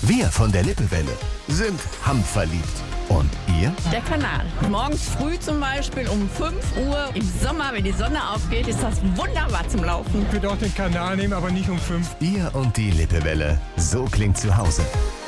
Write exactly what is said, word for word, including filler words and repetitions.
Wir von der Lippewelle sind handverliebt. Und ihr? Der Kanal. Morgens früh zum Beispiel um fünf Uhr im Sommer, wenn die Sonne aufgeht, ist das wunderbar zum Laufen. Ich würde auch den Kanal nehmen, aber nicht um fünf. Ihr und die Lippewelle. So klingt zu Hause.